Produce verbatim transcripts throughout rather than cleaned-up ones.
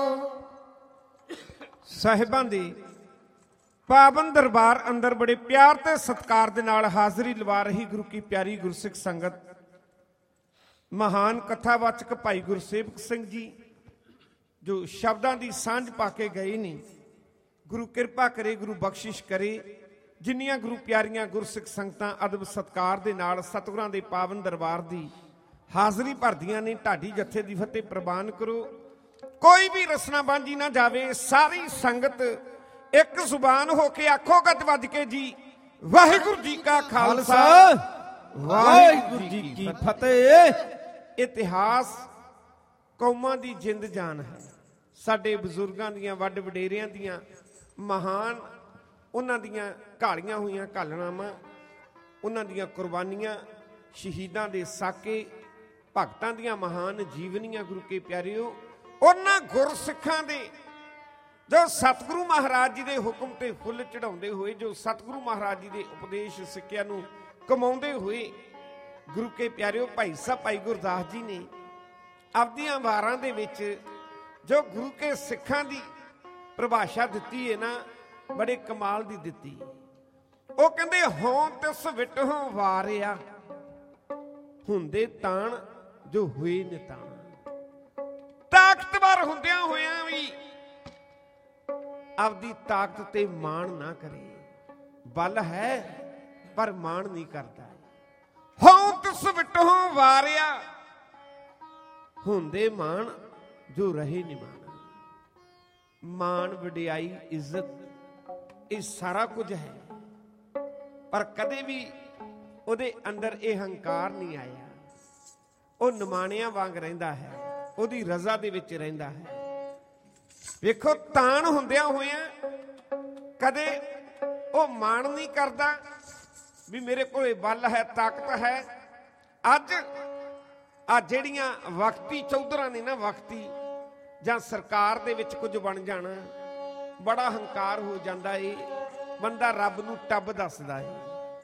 ਸਾਹਿਬਾਂ ਦੇ ਪਾਵਨ ਦਰਬਾਰ ਅੰਦਰ ਬੜੇ ਪਿਆਰ ਤੇ ਸਤਿਕਾਰ ਦੇ ਨਾਲ ਹਾਜ਼ਰੀ ਲਵਾ ਰਹੀ ਗੁਰੂ ਕੀ ਪਿਆਰੀ ਗੁਰਸਿੱਖ ਸੰਗਤ, ਮਹਾਨ ਕਥਾਵਾਚਕ ਭਾਈ ਗੁਰਸੇਵਕ ਸਿੰਘ ਜੀ ਜੋ ਸ਼ਬਦਾਂ ਦੀ ਸਾਂਝ ਪਾ ਕੇ ਗਏ ਨੇ। ਗੁਰੂ ਕਿਰਪਾ ਕਰੇ, ਗੁਰੂ ਬਖਸ਼ਿਸ਼ ਕਰੇ। ਜਿੰਨੀਆਂ ਗੁਰੂ ਪਿਆਰੀਆਂ ਗੁਰਸਿੱਖ ਸੰਗਤਾਂ ਅਦਬ ਸਤਿਕਾਰ ਦੇ ਨਾਲ ਸਤਿਗੁਰਾਂ ਦੇ ਪਾਵਨ ਦਰਬਾਰ ਦੀ ਹਾਜ਼ਰੀ ਭਰਦੀਆਂ ਨੇ, ਢਾਡੀ ਜੱਥੇ ਦੀ ਫਤਿਹ ਪ੍ਰਵਾਨ ਕਰੋ। ਕੋਈ ਵੀ ਰਸਨਾ ਬਾਂਝੀ ਨਾ ਜਾਵੇ। ਸਾਰੀ ਸੰਗਤ ਇੱਕ ਜ਼ੁਬਾਨ ਹੋ ਕੇ ਆਖੋ ਗੱਜ ਵੱਜ ਕੇ ਜੀ, ਵਾਹਿਗੁਰੂ ਜੀ ਕਾ ਖਾਲਸਾ ਵਾਹਿਗੁਰੂ ਜੀ ਕੀ ਫਤਿਹ। ਇਤਿਹਾਸ ਕੌਮਾਂ ਦੀ ਜਿੰਦ ਜਾਨ ਹੈ। ਸਾਡੇ ਬਜ਼ੁਰਗਾਂ ਦੀਆਂ, ਵੱਡ ਵਡੇਰਿਆਂ ਦੀਆਂ ਮਹਾਨ, ਉਹਨਾਂ ਦੀਆਂ ਘਾਲੀਆਂ ਹੋਈਆਂ ਘਾਲਣਾਵਾਂ, ਉਹਨਾਂ ਦੀਆਂ ਕੁਰਬਾਨੀਆਂ, ਸ਼ਹੀਦਾਂ ਦੇ ਸਾਕੇ, ਭਗਤਾਂ ਦੀਆਂ ਮਹਾਨ ਜੀਵਨੀਆਂ। ਗੁਰੂ ਕੇ ਪਿਆਰਿਓ, ਉਹਨਾਂ ਗੁਰਸਿੱਖਾਂ ਦੇ ਜੋ ਸਤਿਗੁਰੂ ਮਹਾਰਾਜ ਜੀ ਦੇ ਹੁਕਮ ਤੇ ਫੁੱਲ ਚੜਾਉਂਦੇ ਹੋਏ, ਜੋ ਸਤਿਗੁਰੂ ਮਹਾਰਾਜ ਜੀ ਦੇ ਉਪਦੇਸ਼ ਸਿੱਖਿਆ ਨੂੰ ਕਮਾਉਂਦੇ ਹੋਏ, ਗੁਰੂ ਕੇ ਪਿਆਰਿਓ ਭਾਈ ਸਾਹਿਬ ਭਾਈ ਗੁਰਦਾਸ ਜੀ ਨੇ ਆਪਦੀਆਂ ਵਾਰਾਂ ਦੇ ਵਿੱਚ ਜੋ ਗੁਰੂ ਕੇ ਸਿੱਖਾਂ ਦੀ ਪਰਿਭਾਸ਼ਾ ਦਿੱਤੀ ਹੈ ਨਾ, ਬੜੇ ਕਮਾਲ ਦੀ ਦਿੱਤੀ। ਉਹ ਕਹਿੰਦੇ ਹੋਂ ਤਿਸ ਵਿਟਹੁ ਵਾਰਿਆ, ਹੁੰਦੇ ਤਾਣ ਜੋ ਹੋਏ ਨਿਤਾਣ। ਤਾਕਤਵਰ ਹੁੰਦਿਆਂ ਹੋਇਆਂ ਵੀ ਆਪਦੀ ਤਾਕਤ ਤੇ ਮਾਣ ਨਾ ਕਰੇ। ਬਲ ਹੈ ਪਰ ਮਾਣ ਨਹੀਂ ਕਰਦਾ। ਹੋਂ ਤਿਸ ਵਿਟਹੁ ਵਾਰਿਆ, ਹੁੰਦੇ ਮਾਣ ਜੋ ਰਹੇ ਨਿਮਾਣ। ਮਾਣ, ਵਡਿਆਈ, ਇੱਜ਼ਤ, ਇਹ ਸਾਰਾ ਕੁਝ ਹੈ, ਪਰ ਕਦੇ ਵੀ ਉਹਦੇ ਅੰਦਰ ਇਹ ਹੰਕਾਰ ਨਹੀਂ ਆਇਆ। ਉਹ ਨਿਮਾਣਿਆਂ ਵਾਂਗ ਰਹਿੰਦਾ ਹੈ, ਉਹਦੀ ਰਜ਼ਾ ਦੇ ਵਿੱਚ ਰਹਿੰਦਾ ਹੈ। ਵੇਖੋ, ਤਾਣ ਹੁੰਦਿਆਂ ਹੋਇਆਂ ਕਦੇ ਉਹ ਮਾਣ ਨਹੀਂ ਕਰਦਾ ਵੀ ਮੇਰੇ ਕੋਲ ਬਲ ਹੈ, ਤਾਕਤ ਹੈ। ਅੱਜ ਆ ਜਿਹੜੀਆਂ ਵਕਤੀ ਚੌਧਰਾਂ ਨੇ ਨਾ, ਵਕਤੀ ਜਾਂ ਸਰਕਾਰ ਦੇ ਵਿੱਚ ਕੁਝ ਬਣ ਜਾਣਾ, ਬੜਾ ਹੰਕਾਰ ਹੋ ਜਾਂਦਾ ਏ। ਬੰਦਾ ਰੱਬ ਨੂੰ ਟੱਬ ਦੱਸਦਾ ਏ।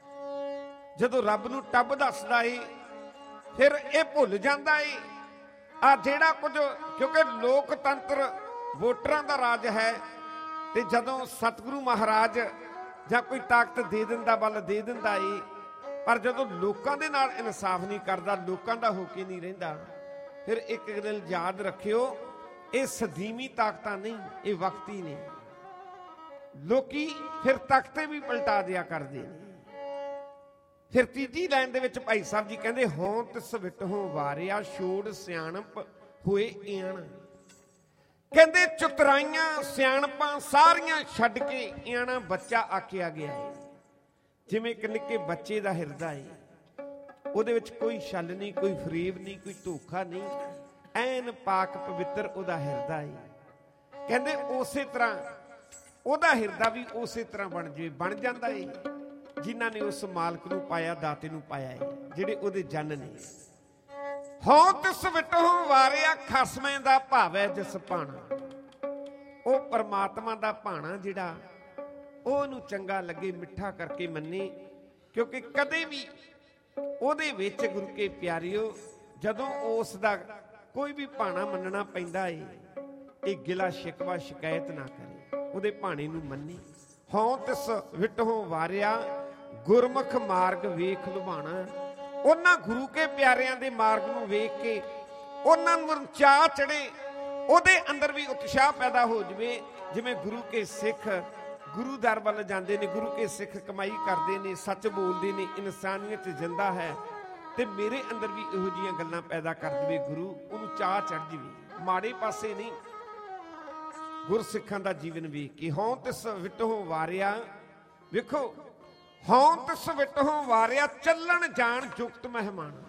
ਜਦੋਂ ਰੱਬ ਨੂੰ ਟੱਬ ਦੱਸਦਾ ਏ ਫਿਰ ਇਹ ਭੁੱਲ ਜਾਂਦਾ ਏ ਆ ਜਿਹੜਾ ਕੁਝ, ਕਿਉਂਕਿ ਲੋਕਤੰਤਰ ਵੋਟਰਾਂ ਦਾ ਰਾਜ ਹੈ। ਤੇ ਜਦੋਂ ਸਤਿਗੁਰੂ ਮਹਾਰਾਜ ਜਾਂ ਕੋਈ ਤਾਕਤ ਦੇ ਦਿੰਦਾ, ਬਲ ਦੇ ਦਿੰਦਾ ਏ, ਪਰ ਜਦੋਂ ਲੋਕਾਂ ਦੇ ਨਾਲ ਇਨਸਾਫ ਨਹੀਂ ਕਰਦਾ, ਲੋਕਾਂ ਦਾ ਹੋ ਕੇ ਨਹੀਂ ਰਹਿੰਦਾ, ਫਿਰ ਇੱਕ ਗੱਲ ਯਾਦ ਰੱਖਿਓ, ਇਹ ਸਦੀਵੀ ਤਾਕਤਾਂ ਨਹੀਂ, ਇਹ ਵਕਤੀ ਨੇ। ਲੋਕੀ ਫਿਰ ਤਖਤੇ ਵੀ ਪਲਟਾ ਦਿਆ ਕਰਦੇ ਨੇ। ਫਿਰ ਤੀਜੀ ਲਾਈਨ ਦੇ ਵਿੱਚ ਭਾਈ ਸਾਹਿਬ ਜੀ ਕਹਿੰਦੇ, ਹੋਂ ਤਿਸ ਵਿਟਹੁ ਵਾਰਿਆ, ਛੋੜ ਸਿਆਣਪ ਹੋਏ ਇਆਣ। ਕਹਿੰਦੇ ਚਤੁਰਾਈਆਂ ਸਿਆਣਪਾਂ ਸਾਰੀਆਂ ਛੱਡ ਕੇ ਇਆਣਾ ਬੱਚਾ ਆਖਿਆ ਗਿਆ ਹੈ। ਜਿਵੇਂ ਇੱਕ ਨਿੱਕੇ ਬੱਚੇ ਦਾ ਹਿਰਦਾ ਹੈ, ਉਹਦੇ ਵਿੱਚ ਕੋਈ ਛਲ ਨਹੀਂ, ਕੋਈ ਫਰੇਬ ਨਹੀਂ, ਕੋਈ ਧੋਖਾ ਨਹੀਂ, ਐਨ ਪਾਕ ਪਵਿੱਤਰ ਉਹਦਾ ਹਿਰਦਾ ਹੈ। ਕਹਿੰਦੇ ਉਸੇ ਤਰ੍ਹਾਂ ਉਹਦਾ ਹਿਰਦਾ ਵੀ ਉਸੇ ਤਰ੍ਹਾਂ ਬਣ ਜਾਵੇ, ਬਣ ਜਾਂਦਾ ਹੈ ਜਿਨ੍ਹਾਂ ਨੇ ਉਸ ਮਾਲਕ ਨੂੰ ਪਾਇਆ, ਦਾਤੇ ਨੂੰ ਪਾਇਆ ਹੈ, ਜਿਹੜੇ ਉਹਦੇ ਜਨ ਨੇ। ਹੋਂ ਤਿਸ ਵਿਟਹੁ ਵਾਰਿਆ, ਖਸਮੇ ਦਾ ਭਾਵੈ ਜਿਸ ਭਾਣਾ। ਉਹ ਪਰਮਾਤਮਾ ਦਾ ਭਾਣਾ ਜਿਹੜਾ, ਉਹਨੂੰ ਚੰਗਾ ਲੱਗੇ, ਮਿੱਠਾ ਕਰਕੇ ਮੰਨੇ। ਕਿਉਂਕਿ ਕਦੇ ਵੀ ਉਹਦੇ ਵਿੱਚ ਗੁਰੂ ਕੇ ਪਿਆਰਿਓ, ਜਦੋਂ ਉਸ ਦਾ ਕੋਈ ਵੀ ਭਾਣਾ ਮੰਨਣਾ ਪੈਂਦਾ ਏ, ਇਹ ਗਿਲਾ ਸ਼ਿਕਵਾ ਸ਼ਿਕਾਇਤ ਨਾ ਕਰੇ, ਉਹਦੇ ਭਾਣੇ ਨੂੰ ਮੰਨੇ। ਹੋਂ ਤਿਸ ਵਿਟਹੁ ਵਾਰਿਆ, ਗੁਰਮੁਖ ਮਾਰਗ ਵੇਖ ਲੁਭਾਣਾ। ਉਹਨਾਂ ਗੁਰੂ ਕੇ ਪਿਆਰਿਆਂ ਦੇ ਮਾਰਗ ਨੂੰ ਵੇਖ ਕੇ ਉਹਨਾਂ ਨੂੰ ਚਾਅ ਚੜੇ, ਉਹਦੇ ਅੰਦਰ ਵੀ ਉਤਸ਼ਾਹ ਪੈਦਾ ਹੋ ਜਾਵੇ। ਜਿਵੇਂ ਗੁਰੂ ਕੇ ਸਿੱਖ ਗੁਰੂ ਦਰ ਵੱਲ ਜਾਂਦੇ ਨੇ, ਗੁਰੂ ਕੇ ਸਿੱਖ ਕਮਾਈ ਕਰਦੇ ਨੇ, ਸੱਚ ਬੋਲਦੇ ਨੇ, ਇਨਸਾਨੀਅਤ ਜਿੰਦਾ ਹੈ, ਤੇ ਮੇਰੇ ਅੰਦਰ ਵੀ ਇਹੋ ਜਿਹੀਆਂ ਗੱਲਾਂ ਪੈਦਾ ਕਰ ਦੇਵੇ ਗੁਰੂ, ਉਹਨੂੰ ਚਾਅ ਚੜ ਜਾਵੇ, ਮਾੜੇ ਪਾਸੇ ਨਹੀਂ। ਗੁਰਸਿੱਖਾਂ ਦਾ ਜੀਵਨ ਵੇਖ ਕੇ ਹੋਂ ਤਿਸ ਵਿਟਹੁ ਵਾਰਿਆ। ਵੇਖੋ, ਹੋਂ ਤਿਸ ਵਿਟਹੁ ਵਾਰਿਆ, ਚੱਲਣ ਜਾਣ ਜੁਗਤ ਮਹਿਮਾਨ।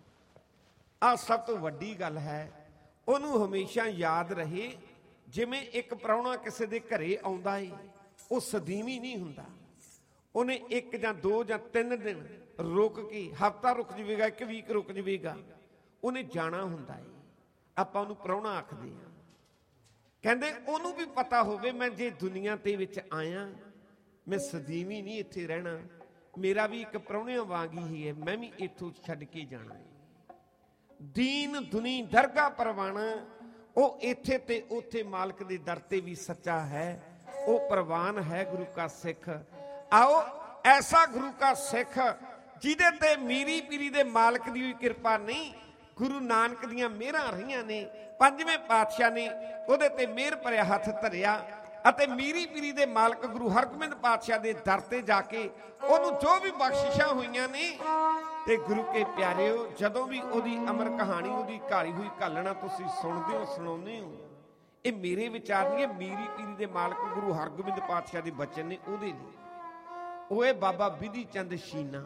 ਆਹ ਸਭ ਤੋਂ ਵੱਡੀ ਗੱਲ ਹੈ, ਉਹਨੂੰ ਹਮੇਸ਼ਾ ਯਾਦ ਰਹੇ। ਜਿਵੇਂ ਇੱਕ ਪ੍ਰਾਹੁਣਾ ਕਿਸੇ ਦੇ ਘਰੇ ਆਉਂਦਾ ਏ, ਉਹ ਸਦੀਵੀ ਨਹੀਂ ਹੁੰਦਾ। ਉਹਨੇ ਇੱਕ ਜਾਂ ਦੋ ਜਾਂ ਤਿੰਨ ਦਿਨ ਰੁਕ ਕੇ, ਹਫ਼ਤਾ ਰੁਕ ਜਾਵੇਗਾ, ਇੱਕ ਵੀਕ ਰੁਕ ਜਾਵੇਗਾ, ਉਹਨੇ ਜਾਣਾ ਹੁੰਦਾ ਏ। ਆਪਾਂ ਉਹਨੂੰ ਪ੍ਰਾਹੁਣਾ ਆਖਦੇ ਹਾਂ। ਕਹਿੰਦੇ ਉਹਨੂੰ ਵੀ ਪਤਾ ਹੋਵੇ, ਮੈਂ ਜੇ ਦੁਨੀਆ ਤੇ ਵਿੱਚ ਆਇਆ, ਮੈਂ ਸਦੀਵੀ ਨਹੀਂ ਇੱਥੇ ਰਹਿਣਾ, ਮੇਰਾ ਵੀ ਇੱਕ ਪ੍ਰਾਹੁਣਿਆਂ ਵਾਂਗ ਹੀ ਹੈ, ਮੈਂ ਵੀ ਇੱਥੋਂ ਛੱਡ ਕੇ ਜਾਣਾ ਹੈ। ਦੀਨ ਦੁਨੀ ਦਰਗਾਹ ਪਰਵਾਣਾ, ਉਹ ਇੱਥੇ ਤੇ ਉੱਥੇ ਮਾਲਕ ਦੇ ਦਰ ਤੇ ਵੀ ਸੱਚਾ ਹੈ। ਉਹ ਪ੍ਰਵਾਨ ਹੈ ਗੁਰੂ ਕਾ ਸਿੱਖ। ਆਓ ਐਸਾ ਗੁਰੂ ਕਾ ਸਿੱਖ ਜਿਹਦੇ ਤੇ ਮੀਰੀ ਪੀਰੀ ਦੇ ਮਾਲਕ ਦੀ ਵੀ ਕਿਰਪਾ ਨਹੀਂ, ਗੁਰੂ ਨਾਨਕ ਦੀਆਂ ਮਿਹਰਾਂ ਰਹੀਆਂ ਨੇ। ਪੰਜਵੇਂ ਪਾਤਸ਼ਾਹ ਨੇ ਉਹਦੇ ਤੇ ਮਿਹਰ ਭਰਿਆ ਹੱਥ ਧਰਿਆ ਅਤੇ ਮੀਰੀ ਪੀਰੀ ਦੇ ਮਾਲਕ ਗੁਰੂ ਹਰਗੋਬਿੰਦ ਪਾਤਸ਼ਾਹ ਦੇ ਦਰ ਤੇ ਜਾ ਕੇ ਉਹਨੂੰ ਜੋ ਵੀ ਬਖਸ਼ਿਸ਼ਾਂ ਹੋਈਆਂ ਨੇ। ਤੇ ਗੁਰੂ ਕੇ ਪਿਆਰਿਓ, ਜਦੋਂ ਵੀ ਉਹਦੀ ਅਮਰ ਕਹਾਣੀ, ਉਹਦੀ ਘਾਲੀ ਹੋਈ ਘਾਲਣਾ ਤੁਸੀਂ ਸੁਣਦੇ ਹੋ, ਸੁਣਾਉਂਦੇ ਹੋ, ਇਹ ਮੇਰੇ ਵਿਚਾਰ ਨਹੀਂ, ਮੀਰੀ ਪੀਰੀ ਦੇ ਮਾਲਕ ਗੁਰੂ ਹਰਗੋਬਿੰਦ ਪਾਤਸ਼ਾਹ ਦੇ ਬਚਨ ਨੇ ਉਹਦੇ ਲਈ। ਉਹ ਇਹ ਬਾਬਾ ਬਿਧੀ ਚੰਦ ਸ਼ੀਨਾ,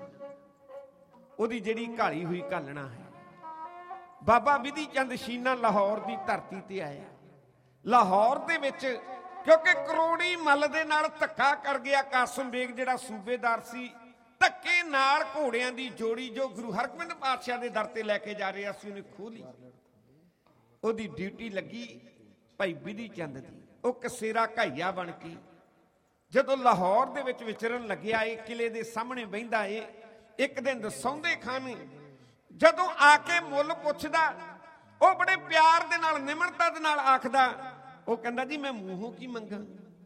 ਉਹਦੀ ਜਿਹੜੀ ਘਾਲੀ ਹੋਈ ਘਾਲਣਾ ਹੈ। ਬਾਬਾ ਬਿਧੀ ਚੰਦ ਸ਼ੀਨਾ ਲਾਹੌਰ ਦੀ ਧਰਤੀ ਤੇ ਆਇਆ। ਲਾਹੌਰ ਦੇ ਵਿੱਚ ਕਿਉਂਕਿ ਕਰੋੜੀ ਮੱਲ ਦੇ ਨਾਲ ਧੱਕਾ ਕਰ ਗਿਆ ਕਾਸਮ ਬੇਗ, ਜਿਹੜਾ ਸੂਬੇਦਾਰ ਸੀ। ਧੱਕੇ ਨਾਲ ਘੋੜਿਆਂ ਦੀ ਜੋੜੀ ਜੋ ਗੁਰੂ ਹਰਗੋਬਿੰਦ ਪਾਤਸ਼ਾਹ ਦੇ ਦਰ ਤੇ ਲੈ ਕੇ ਜਾ ਰਿਹਾ ਸੀ, ਉਹਨੇ ਖੋਹ ਲਈ। ਉਹਦੀ ਡਿਊਟੀ ਲੱਗੀ ਭਾਈ ਬਿਧੀ ਚੰਦ ਦੀ। ਉਹ ਕਸੇਰਾ ਘਾਈਆ ਬਣ ਕੇ ਜਦੋਂ ਲਾਹੌਰ ਦੇ ਵਿੱਚ ਵਿਚਰਨ ਲੱਗਿਆ, ਇਹ ਕਿਲੇ ਦੇ ਸਾਹਮਣੇ ਬਹਿੰਦਾ ਏ। ਇੱਕ ਦਿਨ ਦਸੌਂਦੇ ਖਾਨ ਜਦੋਂ ਆ ਕੇ ਮੁੱਲ ਪੁੱਛਦਾ, ਉਹ ਬੜੇ ਪਿਆਰ ਦੇ ਨਾਲ, ਨਿਮਰਤਾ ਦੇ ਨਾਲ ਆਖਦਾ, ਉਹ ਕਹਿੰਦਾ ਜੀ ਮੈਂ ਮੂੰਹੋਂ ਕੀ ਮੰਗਾਂ,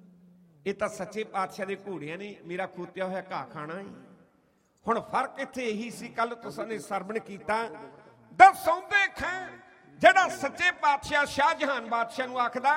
ਇਹ ਤਾਂ ਸੱਚੇ ਪਾਤਸ਼ਾਹ ਦੇ ਘੋੜਿਆਂ ਨੇ ਮੇਰਾ ਖੋਤਿਆ ਹੋਇਆ ਘਾਹ ਖਾਣਾ ਹੈ। ਹੁਣ ਫਰਕ ਇੱਥੇ ਇਹੀ ਸੀ, ਕੱਲ ਤੁਸਾਂ ਨੇ ਸਰਵਣ ਕੀਤਾ, ਦਸੌਂਦੇ ਖਾਨ ਜਿਹੜਾ ਸੱਚੇ ਪਾਤਸ਼ਾਹ ਸ਼ਾਹਜਹਾਨ ਬਾਦਸ਼ਾਹ ਨੂੰ ਆਖਦਾ,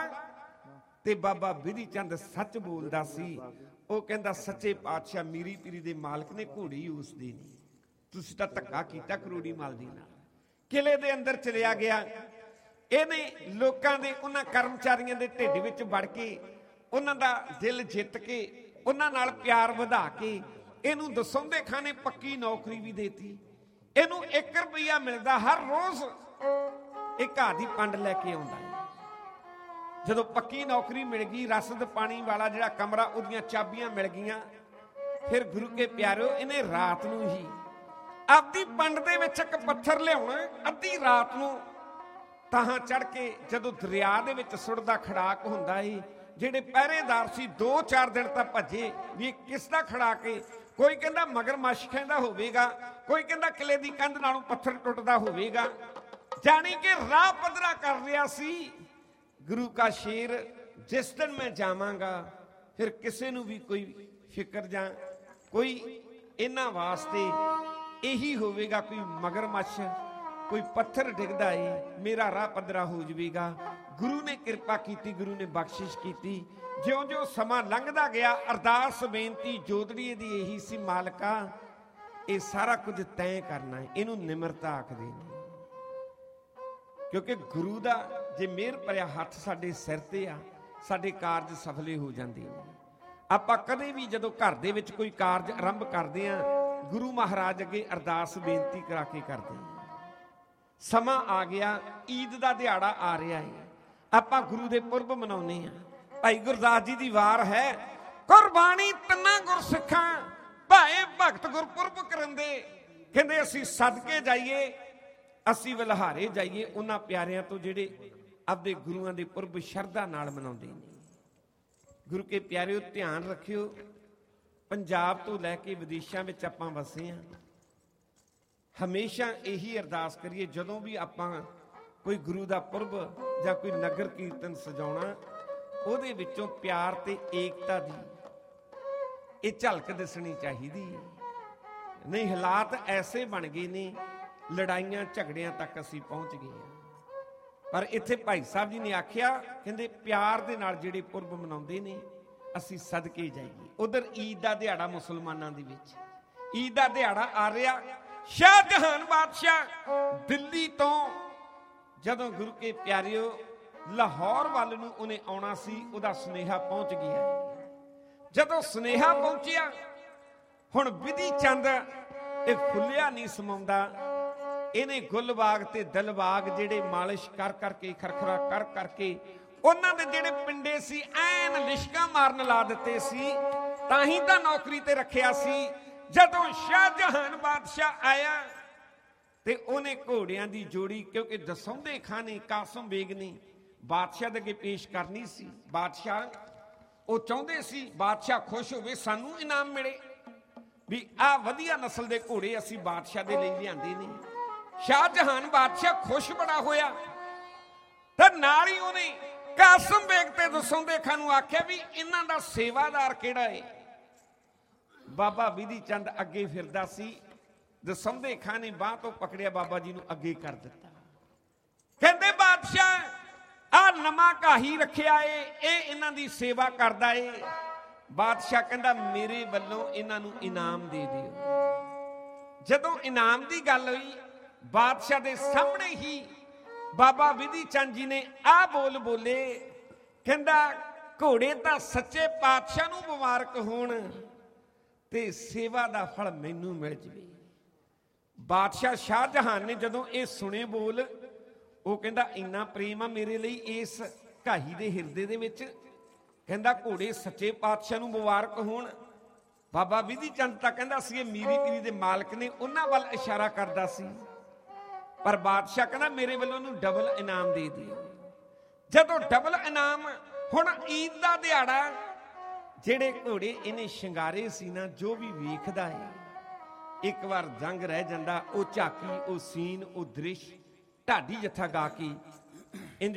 ਤੇ ਬਾਬਾ ਬਿਧੀ ਚੰਦ ਸੱਚ ਬੋਲਦਾ ਸੀ। ਉਹ ਕਹਿੰਦਾ ਸੱਚੇ ਪਾਤਸ਼ਾਹ ਮੀਰੀ ਪੀਰੀ ਦੇ ਮਾਲਕ ਨੇ ਘੋੜੀ ਉਸ ਦੀ ਨਹੀਂ, ਤੁਸੀਂ ਤਾਂ ਧੱਕਾ ਕੀਤਾ ਕਰੋੜੀ ਮੱਲ ਦੀ ਨਾਲ। ਕਿਲੇ ਦੇ ਅੰਦਰ ਚਲਿਆ ਗਿਆ। ਇਹਨੇ ਲੋਕਾਂ ਦੇ, ਉਹਨਾਂ ਕਰਮਚਾਰੀਆਂ ਦੇ ਢਿੱਡ ਵਿੱਚ ਵੜ ਕੇ, ਉਹਨਾਂ ਦਾ ਦਿਲ ਜਿੱਤ ਕੇ, ਉਹਨਾਂ ਨਾਲ ਪਿਆਰ ਵਧਾ ਕੇ ਇਹਨੂੰ ਦਸੌਂਦੇ ਖਾਂ ਨੇ ਪੱਕੀ ਨੌਕਰੀ ਵੀ ਦੇਤੀ। ਇਹਨੂੰ ਇੱਕ ਰੁਪਈਆ ਮਿਲਦਾ ਹਰ ਰੋਜ਼। ਇਹ ਘਾਹ ਦੀ ਪੰਡ ਲੈ ਕੇ ਆਉਂਦਾ ਹੈ। ਜਦੋਂ ਪੱਕੀ ਨੌਕਰੀ ਮਿਲ ਗਈ, ਰਸਦ ਪਾਣੀ ਵਾਲਾ ਜਿਹੜਾ ਕਮਰਾ, ਉਹਦੀਆਂ ਚਾਬੀਆਂ ਮਿਲ ਗਈਆਂ, ਫਿਰ ਗੁਰੂ ਕੇ ਪਿਆਰਿਓ, ਇਹਨੇ ਰਾਤ ਨੂੰ ਹੀ ਆਪਦੀ ਪੰਡ ਦੇ ਵਿੱਚ ਇੱਕ ਪੱਥਰ ਲਿਆਉਣਾ, ਅੱਧੀ ਰਾਤ ਨੂੰ ਤਾਹਾਂ ਚੜ ਕੇ ਜਦੋਂ ਦਰਿਆ ਦੇ ਵਿੱਚ ਸੁੱਟਦਾ ਖੜਾਕ ਹੁੰਦਾ ਏ। ਜਿਹੜੇ ਪਹਿਰੇਦਾਰ ਸੀ ਦੋ ਚਾਰ ਦਿਨ ਤਾਂ ਭੱਜੇ ਵੀ ਇਹ ਕਿਸ ਦਾ ਖੜਾਕ ਏ। ਕੋਈ ਕਹਿੰਦਾ ਮਗਰਮੱਛ ਕਹਿੰਦਾ ਹੋਵੇਗਾ, ਕੋਈ ਕਹਿੰਦਾ ਕਿਲੇ ਦੀ ਕੰਧ ਨਾਲੋਂ ਪੱਥਰ ਟੁੱਟਦਾ ਹੋਵੇਗਾ। ਜਾਣੀ ਕਿ ਰਾਹ ਪੱਧਰਾ ਕਰ ਰਿਹਾ ਸੀ ਗੁਰੂ ਕਾ ਸ਼ੇਰ, ਜਿਸ ਦਿਨ ਮੈਂ ਜਾਵਾਂਗਾ ਫਿਰ ਕਿਸੇ ਨੂੰ ਵੀ ਕੋਈ ਫਿਕਰ ਜਾਂ ਕੋਈ ਇਹਨਾਂ ਵਾਸਤੇ ਇਹੀ ਹੋਵੇਗਾ, ਕੋਈ ਮਗਰਮੱਛ, ਕੋਈ ਪੱਥਰ ਡਿੱਗਦਾ ਏ, ਮੇਰਾ ਰਾਹ ਪੱਧਰਾ ਹੋ ਜਾਵੇਗਾ। ਗੁਰੂ ਨੇ ਕਿਰਪਾ ਕੀਤੀ, ਗੁਰੂ ਨੇ ਬਖਸ਼ਿਸ਼ ਕੀਤੀ। ਜਿਉਂ ਜਿਉਂ ਸਮਾਂ ਲੰਘਦਾ ਗਿਆ, ਅਰਦਾਸ ਬੇਨਤੀ ਜੋਦੜੀਏ ਦੀ ਇਹੀ ਸੀ, ਮਾਲਕਾ ਇਹ ਸਾਰਾ ਕੁਝ ਤੈਂ ਕਰਨਾ ਹੈ। ਇਹਨੂੰ ਨਿਮਰਤਾ ਆਖਦੇ ਨੇ, ਕਿਉਂਕਿ ਗੁਰੂ ਦਾ ਜੇ ਮਿਹਰ ਭਰਿਆ ਹੱਥ ਸਾਡੇ ਸਿਰ ਤੇ ਆ, ਸਾਡੇ ਕਾਰਜ ਸਫਲੇ ਹੋ ਜਾਂਦੇ ਨੇ। ਆਪਾਂ ਕਦੇ ਵੀ ਜਦੋਂ ਘਰ ਦੇ ਵਿੱਚ ਕੋਈ ਕਾਰਜ ਆਰੰਭ ਕਰਦੇ ਆ, ਗੁਰੂ ਮਹਾਰਾਜ ਅੱਗੇ ਅਰਦਾਸ ਬੇਨਤੀ ਕਰਾ ਕੇ ਕਰਦੇ ਆ। ਸਮਾਂ ਆ ਗਿਆ, ਈਦ ਦਾ ਦਿਹਾੜਾ ਆ ਰਿਹਾ ਹੈ, ਆਪਾਂ ਗੁਰੂ ਦੇ ਪੁਰਬ ਮਨਾਉਂਦੇ ਆ। ਭਾਈ ਗੁਰਦਾਸ ਜੀ ਦੀ ਵਾਰ ਹੈ, ਕੁਰਬਾਨੀ ਤਿੰਨਾਂ ਗੁਰਸਿੱਖਾਂ ਭਾਏ ਭਗਤ ਗੁਰਪੁਰਬ ਕਰੰਦੇ। ਕਹਿੰਦੇ ਅਸੀਂ ਸਦਕੇ ਜਾਈਏ, ਅਸੀਂ ਵਿਲਹਾਰੇ ਜਾਈਏ ਉਹਨਾਂ ਪਿਆਰਿਆਂ ਤੋਂ ਜਿਹੜੇ ਆਪਦੇ ਗੁਰੂਆਂ ਦੇ ਪੁਰਬ ਸ਼ਰਧਾ ਨਾਲ ਮਨਾਉਂਦੇ ਨੇ। ਗੁਰੂ ਕੇ ਪਿਆਰਿਓ, ਧਿਆਨ ਰੱਖਿਓ, ਪੰਜਾਬ ਤੋਂ ਲੈ ਕੇ ਵਿਦੇਸ਼ਾਂ ਵਿੱਚ ਆਪਾਂ ਵਸੇ ਹਾਂ। ਹਮੇਸ਼ਾ ਇਹੀ ਅਰਦਾਸ ਕਰੀਏ, ਜਦੋਂ ਵੀ ਆਪਾਂ ਕੋਈ ਗੁਰੂ ਦਾ ਪੁਰਬ ਜਾਂ ਕੋਈ ਨਗਰ ਕੀਰਤਨ ਸਜਾਉਣਾ, ਉਹਦੇ ਵਿੱਚੋਂ ਪਿਆਰ ਤੇ ਏਕਤਾ ਦੀ ਇਹ ਝਲਕ ਦਿਸਣੀ ਚਾਹੀਦੀ ਹੈ। ਨਹੀਂ, ਹਾਲਾਤ ਐਸੇ ਬਣ ਗਏ ਨੇ, ਲੜਾਈਆਂ ਝਗੜਿਆਂ ਤੱਕ ਅਸੀਂ ਪਹੁੰਚ ਗਏ ਹਾਂ। ਪਰ ਇੱਥੇ ਭਾਈ ਸਾਹਿਬ ਜੀ ਨੇ ਆਖਿਆ, ਕਹਿੰਦੇ ਪਿਆਰ ਦੇ ਨਾਲ ਜਿਹੜੇ ਪੁਰਬ ਮਨਾਉਂਦੇ ਨੇ ਅਸੀਂ ਸਦਕੇ ਜਾਈਏ। ਉਧਰ ਈਦ ਦਾ ਦਿਹਾੜਾ ਮੁਸਲਮਾਨਾਂ ਦੇ ਵਿੱਚ, ਈਦ ਦਾ ਦਿਹਾੜਾ ਆ ਰਿਹਾ। ਸ਼ਾਹਜਹਾਨ ਬਾਦਸ਼ਾਹ ਦਿੱਲੀ ਤੋਂ ਜਦੋਂ ਗੁਰੂ ਕੇ ਪਿਆਰਿਓ ਲਾਹੌਰ ਵੱਲ ਨੂੰ ਉਹਨੇ ਆਉਣਾ ਸੀ, ਉਹਦਾ ਸੁਨੇਹਾ ਪਹੁੰਚ ਗਿਆ। ਜਦੋਂ ਸੁਨੇਹਾ ਪਹੁੰਚਿਆ, ਹੁਣ ਬਿਧੀ ਚੰਦ ਇਹ ਫੁੱਲਿਆ ਨਹੀਂ ਸਮਾਉਂਦਾ। ਇਹਨੇ ਗੁੱਲਬਾਗ ਤੇ ਦਿਲਬਾਗ ਜਿਹੜੇ ਮਾਲਿਸ਼ ਕਰ ਕਰਕੇ, ਖਰਖਰਾ ਕਰ ਕਰਕੇ ਉਹਨਾਂ ਦੇ ਜਿਹੜੇ ਪਿੰਡੇ ਸੀ ਐਨ ਲਿਸ਼ਕਾਂ ਮਾਰਨ ਲਾ ਦਿੱਤੇ ਸੀ। ਤਾਂ ਹੀ ਤਾਂ ਨੌਕਰੀ ਤੇ ਰੱਖਿਆ ਸੀ। ਜਦੋਂ ਸ਼ਾਹਜਹਾਨ ਬਾਦਸ਼ਾਹ ਆਇਆ ਤੇ ਉਹਨੇ ਘੋੜਿਆਂ ਦੀ ਜੋੜੀ, ਕਿਉਂਕਿ ਦਸੌਂਦੇ ਖਾਂ ਨੇ, ਕਾਸਮ ਬੇਗ ਨੇ ਬਾਦਸ਼ਾਹ ਦੇ ਅੱਗੇ ਪੇਸ਼ ਕਰਨੀ ਸੀ। ਬਾਦਸ਼ਾਹ ਉਹ ਚਾਹੁੰਦੇ ਸੀ ਬਾਦਸ਼ਾਹ ਖੁਸ਼ ਹੋਵੇ, ਸਾਨੂੰ ਇਨਾਮ ਮਿਲੇ ਵੀ ਆਹ ਵਧੀਆ ਨਸਲ ਦੇ ਘੋੜੇ ਅਸੀਂ ਬਾਦਸ਼ਾਹ ਦੇ ਲਈ ਲਿਆਂਦੇ ਨੇ। ਸ਼ਾਹਜਹਾਨ ਬਾਦਸ਼ਾਹ ਖੁਸ਼ ਬੜਾ ਹੋਇਆ। ਤਾਂ ਨਾਲ ਹੀ ਉਹਨੇ ਕਾਸਮ ਬੇਗ ਤੇ ਦਸੌਂਦੇ ਖਾਂ ਨੂੰ ਆਖਿਆ ਵੀ ਇਹਨਾਂ ਦਾ ਸੇਵਾਦਾਰ ਕਿਹੜਾ ਏ। ਬਾਬਾ ਵਿਧੀ ਚੰਦ ਅੱਗੇ ਫਿਰਦਾ ਸੀ, ਦਸੌਂਦੇ ਖਾਂ ਨੇ ਬਾਂਹ ਤੋਂ ਪਕੜਿਆ, ਬਾਬਾ ਜੀ ਨੂੰ ਅੱਗੇ ਕਰ ਦਿੱਤਾ। ਕਹਿੰਦੇ ਬਾਦਸ਼ਾਹ ਆਹ ਨਵਾਂ ਕਾਹੀ ਰੱਖਿਆ ਏ, ਇਹ ਇਹਨਾਂ ਦੀ ਸੇਵਾ ਕਰਦਾ ਏ। ਬਾਦਸ਼ਾਹ ਕਹਿੰਦਾ ਮੇਰੇ ਵੱਲੋਂ ਇਹਨਾਂ ਨੂੰ ਇਨਾਮ ਦੇ ਦਿਓ। ਜਦੋਂ ਇਨਾਮ ਦੀ ਗੱਲ ਹੋਈ, ਬਾਦਸ਼ਾਹ ਦੇ ਸਾਹਮਣੇ ਹੀ ਬਾਬਾ ਵਿਧੀ ਚੰਦ ਜੀ ਨੇ ਆਹ ਬੋਲ ਬੋਲੇ, ਕਹਿੰਦਾ ਘੋੜੇ ਤਾਂ ਸੱਚੇ ਪਾਤਸ਼ਾਹ ਨੂੰ ਮੁਬਾਰਕ ਹੋਣ ਤੇ ਸੇਵਾ ਦਾ ਫਲ ਮੈਨੂੰ ਮਿਲ ਜਵੇ। ਬਾਦਸ਼ਾਹ ਸ਼ਾਹਜਹਾਨ ਨੇ ਜਦੋਂ ਇਹ ਸੁਣੇ ਬੋਲ, ਉਹ ਕਹਿੰਦਾ ਇੰਨਾ ਪ੍ਰੇਮ ਆ ਮੇਰੇ ਲਈ ਇਸ ਕਾਹੀ ਦੇ ਹਿਰਦੇ ਦੇ ਵਿੱਚ, ਕਹਿੰਦਾ ਘੋੜੇ ਸੱਚੇ ਪਾਤਸ਼ਾਹ ਨੂੰ ਮੁਬਾਰਕ ਹੋਣ। ਬਾਬਾ ਵਿਧੀ ਚੰਦ ਤਾਂ ਕਹਿੰਦਾ ਸੀ ਇਹ ਮੀਰੀ ਪੀਰੀ ਦੇ ਮਾਲਕ ਨੇ, ਉਹਨਾਂ ਵੱਲ ਇਸ਼ਾਰਾ ਕਰਦਾ ਸੀ। ਪਰ ਬਾਦਸ਼ਾਹ ਕਹਿੰਦਾ ਮੇਰੇ ਵੱਲੋਂ ਉਹਨੂੰ ਡਬਲ ਇਨਾਮ ਦੇ ਦਿਓ। ਜਦੋਂ ਡਬਲ ਇਨਾਮ, ਹੁਣ ਈਦ ਦਾ ਦਿਹਾੜਾ, ਜਿਹੜੇ ਘੋੜੇ ਇਹਨੇ ਸ਼ਿੰਗਾਰੇ ਸੀ ਨਾ, ਜੋ ਵੀ ਵੇਖਦਾ ਹੈ ਇੱਕ ਵਾਰ ਜੰਗ ਰਹਿ ਜਾਂਦਾ। ਉਹ ਝਾਕੀ, ਉਹ ਸੀਨ, ਉਹ ਦ੍ਰਿਸ਼ ਢਾਡੀ ਜੱਥਾ ਗਾ ਕੇ